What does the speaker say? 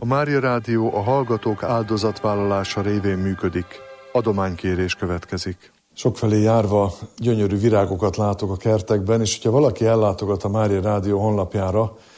A Mária Rádió a hallgatók áldozatvállalása révén működik. Adománykérés következik. Sokfelé járva gyönyörű virágokat látok a kertekben, és hogyha valaki ellátogat a Mária Rádió honlapjára,